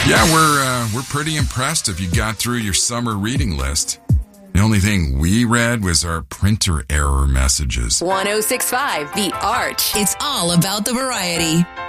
Yeah, we're pretty impressed if you got through your summer reading list. The only thing we read was our printer error messages. 106.5 The Arch. It's all about the variety.